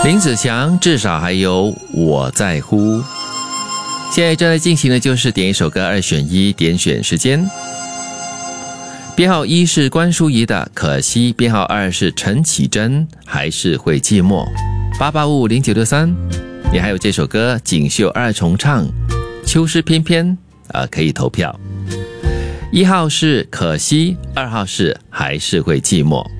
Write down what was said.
林子祥至少还有我在乎。现在正在进行的就是点一首歌2选1点选时间。编号1是关淑怡的可惜，编号2是陈绮贞还是会寂寞。88550963，你还有这首歌锦绣2重唱秋诗翩翩，可以投票。1号是可惜，2号是还是会寂寞。